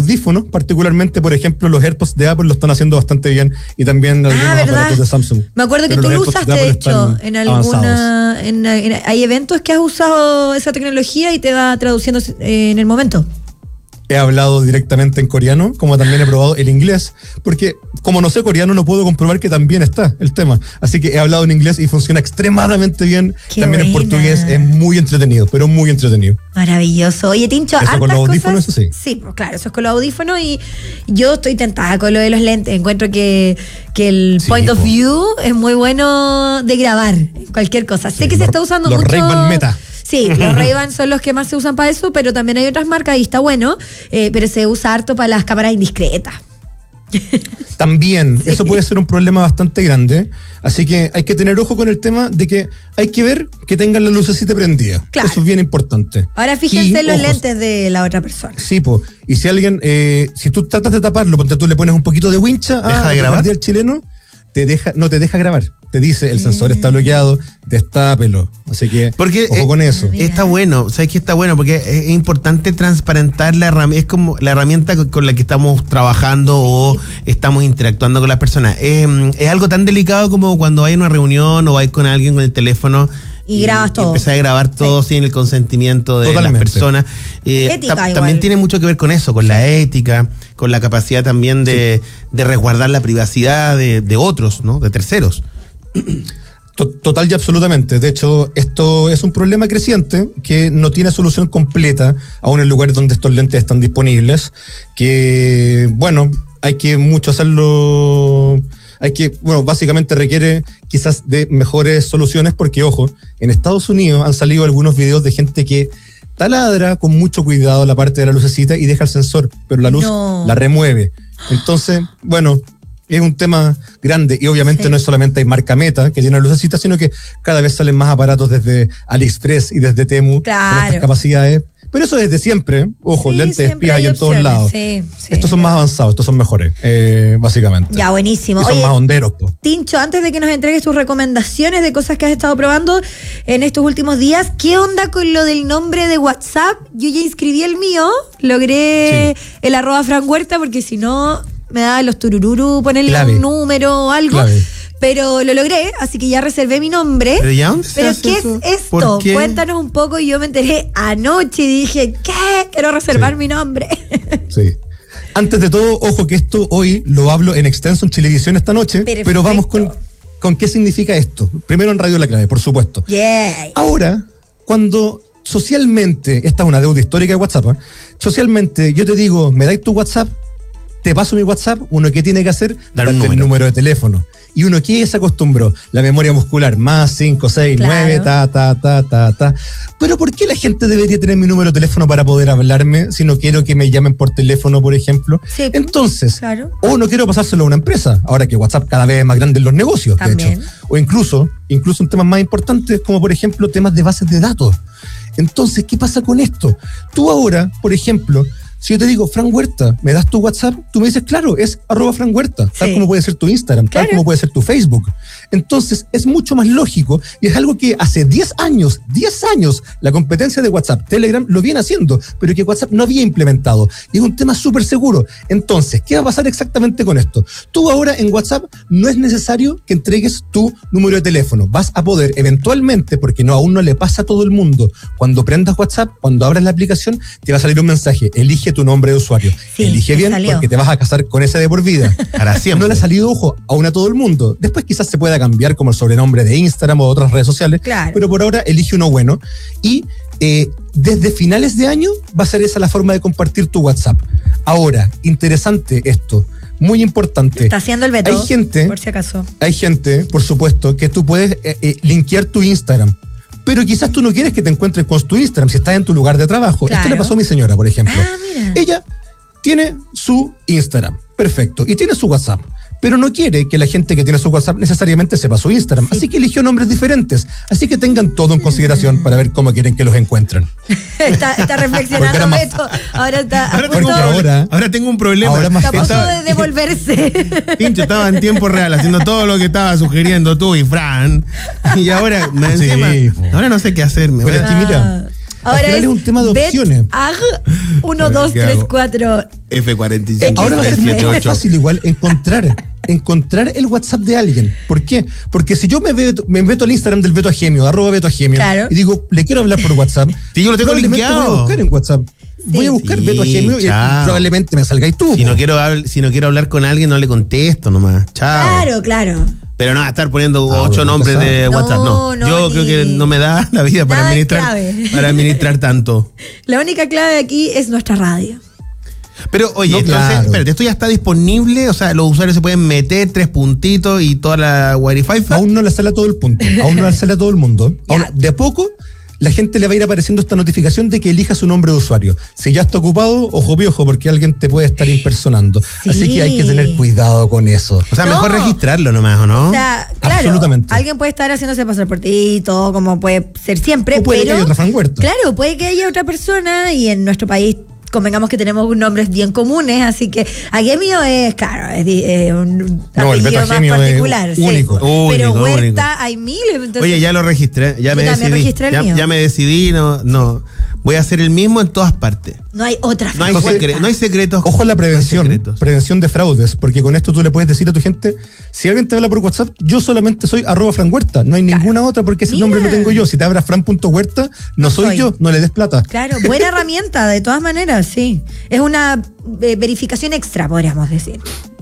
audífonos, particularmente, por ejemplo, los AirPods de Apple lo están haciendo bastante bien, y también algunos aparatos de Samsung. Me acuerdo que tú lo usaste, de hecho, en alguna... hay eventos que has usado esa tecnología y te va traduciendo en el momento. He hablado directamente en coreano, como también he probado el inglés, porque como no sé coreano no puedo comprobar que también está el tema. Así que he hablado en inglés y funciona extremadamente bien. Qué también buena. En portugués es muy entretenido, pero muy entretenido. Maravilloso. Oye, Tincho, eso con los audífonos, cosas. Eso sí. Sí, pues claro, eso es con los audífonos, y yo estoy tentada con lo de los lentes. Encuentro que el point of view es muy bueno de grabar cualquier cosa. Sé que se está usando los mucho... Ray-Ban Meta. Sí, los Ray-Ban son los que más se usan para eso, pero también hay otras marcas y está bueno, pero se usa harto para las cámaras indiscretas. También, sí. Eso puede ser un problema bastante grande, así que hay que tener ojo con el tema de que hay que ver que tengan la lucecita prendida. Claro. Eso es bien importante. Ahora fíjense en los lentes de la otra persona. Sí, pues. Y si alguien, si tú tratas de taparlo, porque tú le pones un poquito de wincha ¿deja de grabar? El chileno, no te deja grabar. Te dice, el sensor está bloqueado, destápelo. Así que, ojo con eso. Está bueno, ¿sabes qué está bueno? Porque es importante transparentar la herramienta, es como la herramienta con la que estamos trabajando o estamos interactuando con las personas. Es algo tan delicado como cuando hay una reunión o vais con alguien con el teléfono y grabas todo. Empezás a grabar todo sin el consentimiento de las personas. También tiene mucho que ver con eso, con la ética, con la capacidad también de resguardar la privacidad de otros, ¿no? De terceros. Total y absolutamente. De hecho, esto es un problema creciente que no tiene solución completa aún en lugares donde estos lentes están disponibles, que, bueno, hay que mucho hacerlo... básicamente requiere quizás de mejores soluciones porque, ojo, en Estados Unidos han salido algunos videos de gente que taladra con mucho cuidado la parte de la lucecita y deja el sensor, pero la luz la remueve. Entonces, bueno, es un tema grande y obviamente no es solamente hay marca Meta que tiene lucecitas, sino que cada vez salen más aparatos desde AliExpress y desde Temu con estas capacidades. Pero eso desde siempre, ojo, lentes de espía hay en todos lados. Estos son más avanzados, estos son mejores, básicamente. Ya, buenísimo. Y son más honderos. Tincho, antes de que nos entregues tus recomendaciones de cosas que has estado probando en estos últimos días, ¿qué onda con lo del nombre de WhatsApp? Yo ya inscribí el mío, logré el @FranHuerta, porque si no me daba los turururu ponerle un número o algo. Pero lo logré, así que ya reservé mi nombre. ¿Pero ya dónde ¿Pero qué es esto? Cuéntanos un poco. Y yo me enteré anoche y dije, ¿qué? Quiero reservar mi nombre. Sí. Antes de todo, ojo que esto hoy lo hablo en extenso en Chilevisión esta noche. Perfecto. Pero vamos con qué significa esto. Primero en Radio La Clave, por supuesto. Ahora, cuando socialmente, esta es una deuda histórica de WhatsApp, socialmente yo te digo, ¿me dais tu WhatsApp? Te paso mi WhatsApp, uno que tiene que hacer, darte el número de teléfono. Y uno que se acostumbró, la memoria muscular, +5, 6, 9, Pero ¿por qué la gente debería tener mi número de teléfono para poder hablarme si no quiero que me llamen por teléfono, por ejemplo? Sí, entonces, o no quiero pasárselo a una empresa, ahora que WhatsApp cada vez es más grande en los negocios, también. De hecho. O incluso en temas más importantes, como por ejemplo temas de bases de datos. Entonces, ¿qué pasa con esto? Tú ahora, por ejemplo, si yo te digo, Fran Huerta, ¿me das tu WhatsApp? Tú me dices, claro, es @Fran Huerta, tal como puede ser tu Instagram, tal como puede ser tu Facebook. Entonces, es mucho más lógico y es algo que hace 10 años, la competencia de WhatsApp, Telegram, lo viene haciendo, pero que WhatsApp no había implementado. Y es un tema súper seguro. Entonces, ¿qué va a pasar exactamente con esto? Tú ahora en WhatsApp no es necesario que entregues tu número de teléfono. Vas a poder eventualmente, porque aún no le pasa a todo el mundo, cuando prendas WhatsApp, cuando abras la aplicación, te va a salir un mensaje, elige tu nombre de usuario. Elige bien porque te vas a casar con ese de por vida. Para siempre. No le ha salido, ojo, aún a todo el mundo. Después quizás se pueda cambiar como el sobrenombre de Instagram o de otras redes sociales, pero por ahora elige uno bueno. Y desde finales de año va a ser esa la forma de compartir tu WhatsApp. Ahora, interesante esto, muy importante. Está haciendo el veto, hay gente, por si acaso. Hay gente, por supuesto, que tú puedes linkear tu Instagram. Pero quizás tú no quieres que te encuentres con tu Instagram si estás en tu lugar de trabajo. Esto le pasó a mi señora, por ejemplo. Ella tiene su Instagram, perfecto, y tiene su WhatsApp, pero no quiere que la gente que tiene su WhatsApp necesariamente sepa su Instagram, así que eligió nombres diferentes. Así que tengan todo en consideración para ver cómo quieren que los encuentren. Está reflexionando Beto. Ahora tengo un problema. Está a punto de devolverse. Pincho, estaba en tiempo real haciendo todo lo que estaba sugiriendo tú y Fran. Y ahora ahora no sé qué hacer. Pero es que mira, Ahora es un tema de opciones. 1, 2, 3, 4. F45. Ahora va a ser mucho más fácil igual encontrar el WhatsApp de alguien. ¿Por qué? Porque si yo me meto al Instagram del Beto Agemio, @BetoAgemio, claro, y digo, le quiero hablar por WhatsApp, sí, yo lo tengo linkeado. Voy a buscar en WhatsApp. Voy a buscar Beto Agemio y probablemente me salgáis tú. Si no quiero hablar con alguien, no le contesto nomás. Chao. Claro. Pero no, estar poniendo 8 nombres de WhatsApp, no. Yo creo que no me da la vida para administrar tanto. La única clave aquí es nuestra radio. Pero oye, entonces, espérate, esto ya está disponible, o sea, los usuarios se pueden meter 3 puntitos y toda la Wi-Fi. Aún no le sale a todo el punto, aún no le sale a todo el mundo. De a poco la gente le va a ir apareciendo esta notificación de que elija su nombre de usuario. Si ya está ocupado, ojo piojo, porque alguien te puede estar impersonando. Sí. Así que hay que tener cuidado con eso. O sea, mejor registrarlo nomás, ¿o no? O sea, claro, absolutamente. Alguien puede estar haciéndose pasar por ti, todo como puede ser siempre. O puede que haya otra Fran Huerta. Claro, puede que haya otra persona y en nuestro país convengamos que tenemos nombres bien comunes, así que Agemio es, claro, es un apellido más particular. Único. Pero Huerta hay miles. Entonces, oye, ya lo registré, ya me decidí. Ya me decidí, no. Voy a hacer el mismo en todas partes. No hay otra no hay secretos. Ojo a la prevención de fraudes, porque con esto tú le puedes decir a tu gente, si alguien te habla por WhatsApp, yo solamente soy @Fran Huerta, no hay ninguna otra porque ese nombre lo tengo yo. Si te abras Fran.Huerta, no soy yo, no le des plata. Claro, buena herramienta, de todas maneras, sí. Es una verificación extra, podríamos decir.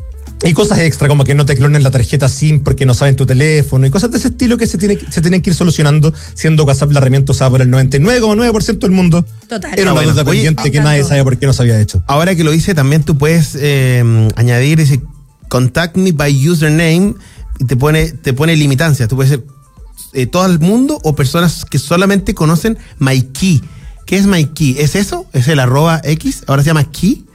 Y cosas extra, como que no te clonen la tarjeta SIM porque no saben tu teléfono y cosas de ese estilo que se tienen que ir solucionando, siendo WhatsApp la herramienta usada por el 99,9% del mundo. Total. Era una duda pendiente que nadie sabe por qué no se había hecho. Ahora que lo hice, también tú puedes añadir ese contact me by username y te pone limitancias. Tú puedes ser todo el mundo o personas que solamente conocen MyKey. ¿Qué es MyKey? ¿Es eso? ¿Es el @X? ¿Ahora se llama Key?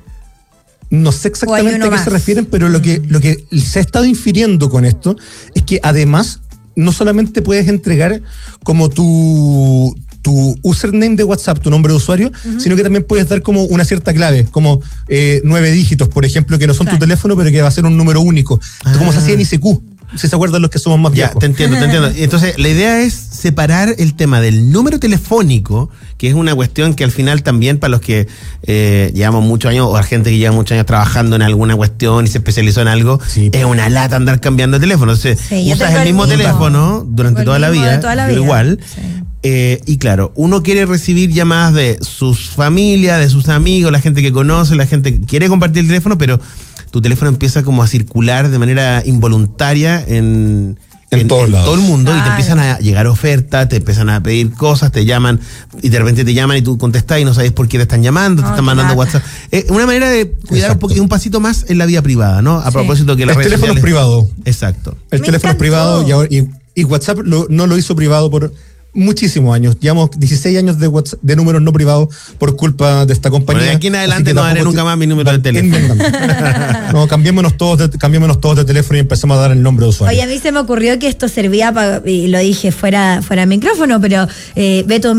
No sé exactamente a qué se refieren, pero lo que se ha estado infiriendo con esto es que además no solamente puedes entregar como tu username de WhatsApp, tu nombre de usuario, sino que también puedes dar como una cierta clave, como 9 dígitos, por ejemplo, que no son tu teléfono, pero que va a ser un número único. Como se hacía en ICQ. Si se acuerdan los que somos más viejos. Ya, te entiendo. Entonces, la idea es separar el tema del número telefónico, que es una cuestión que al final también para los que llevamos muchos años, o la gente que lleva muchos años trabajando en alguna cuestión y se especializó en algo, es una lata andar cambiando de teléfono. Entonces, usas el mismo teléfono durante toda la vida, igual. Sí. Y claro, uno quiere recibir llamadas de sus familias, de sus amigos, la gente que conoce, la gente que quiere compartir el teléfono, pero tu teléfono empieza como a circular de manera involuntaria en todo el mundo y te empiezan a llegar ofertas, te empiezan a pedir cosas, te llaman y de repente te llaman y tú contestás y no sabes por qué te están llamando, te están mandando WhatsApp. Una manera de cuidar un pasito más en la vida privada, ¿no? A propósito que el teléfono es privado. Exacto. El teléfono es privado y WhatsApp no lo hizo privado por muchísimos años. Llevamos 16 años de números no privados por culpa de esta compañía. Bueno, de aquí en adelante no daré nunca más mi número de teléfono. No, cambiémonos todos de teléfono y empecemos a dar el nombre de usuario. Oye, a mí se me ocurrió que esto servía para, y lo dije fuera de micrófono, pero Beto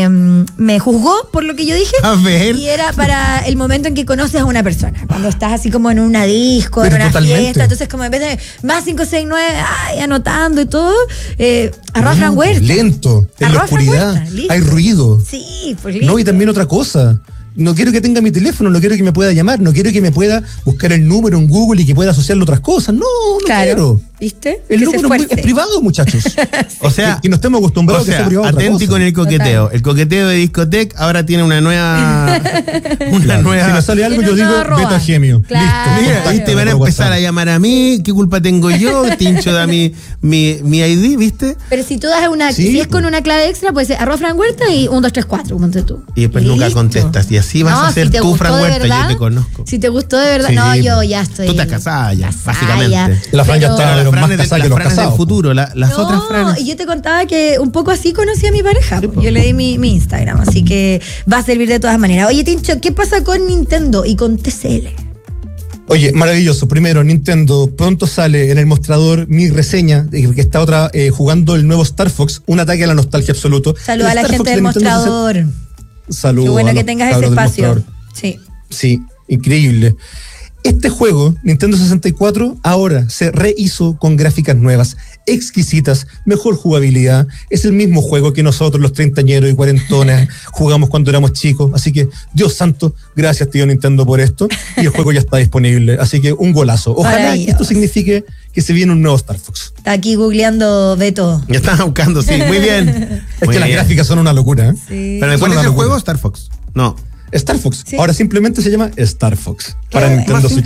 me juzgó por lo que yo dije. A ver. Y era para el momento en que conoces a una persona. Cuando estás así como en una disco, pero en una fiesta. Entonces, como en vez de más 569, anotando y todo, Fran Huerta. Lento. En la oscuridad hay ruido. Sí, pues listo. No, y también otra cosa. No quiero que tenga mi teléfono, no quiero que me pueda llamar, no quiero que me pueda buscar el número en Google y que pueda asociarlo a otras cosas. No quiero. ¿Viste? El número es privado, muchachos. Sí. O sea, que no estemos acostumbrados a que sea privado. Atenti con el coqueteo. Total. El coqueteo de Discotec ahora tiene una nueva. Si me sale algo, yo digo Beto Agemio. Claro. Listo. Mira, ahí te van a empezar a llamar a mí. ¿Qué culpa tengo yo? Tincho da mi ID, ¿viste? Pero si tú das si es con una clave extra, puede ser @Fran Huerta y 1, 2, 3, 4, ponte tú. Y después nunca contestas. Y así vas a ser tú, Fran Huerta, yo te conozco. Si te gustó de verdad, no, yo ya estoy. Tú estás casada ya, básicamente. La Fran ya está de los más casadas que los casados. Del futuro, las otras Franes. Y yo te contaba que un poco así conocí a mi pareja. Sí, yo le di mi Instagram, así que va a servir de todas maneras. Oye, Tincho, ¿qué pasa con Nintendo y con TCL? Oye, maravilloso. Primero, Nintendo, pronto sale en el mostrador mi reseña, que está jugando el nuevo Star Fox, un ataque a la nostalgia absoluto. Saluda a la gente del mostrador. Saludos. Qué bueno que tengas ese espacio. Sí, increíble. Este juego, Nintendo 64, ahora se rehizo con gráficas nuevas. exquisitas, mejor jugabilidad. Es el mismo juego que nosotros, los treintañeros y cuarentones, jugamos cuando éramos chicos. Así que, Dios santo, gracias, tío Nintendo, por esto. Y el juego ya está disponible. Así que un golazo. Ojalá que esto signifique que se viene un nuevo Star Fox. Está aquí googleando Beto. Ya están buscando, sí, muy bien. Es que las gráficas son una locura, ¿eh? Sí. Pero ¿cuál es el juego? Star Fox. No. Star Fox. Sí. Ahora simplemente se llama Star Fox para Qué Nintendo Switch.